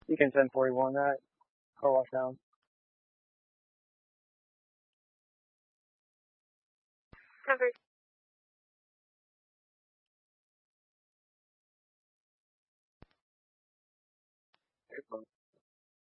You can 1041 that. Car wash down. Covered.